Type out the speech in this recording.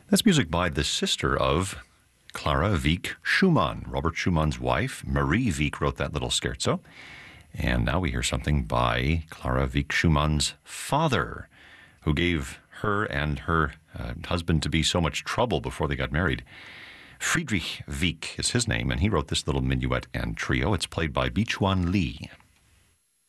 That's music by the sister of Clara Wieck Schumann. Robert Schumann's wife, Marie Wieck, wrote that little scherzo. And now we hear something by Clara Wieck Schumann's father, who gave her and her husband-to-be so much trouble before they got married. Friedrich Wieck is his name, and he wrote this little minuet and trio. It's played by Bichuan Li.